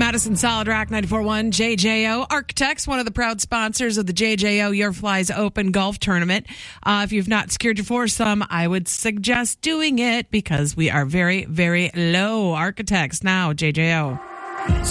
Madison Solid Rock 94.1 JJO. Architects, one of the proud sponsors of the JJO Your Flies Open Golf Tournament. If you've not secured your foursome, I would suggest doing it because we are very, very low. Architects now, JJO.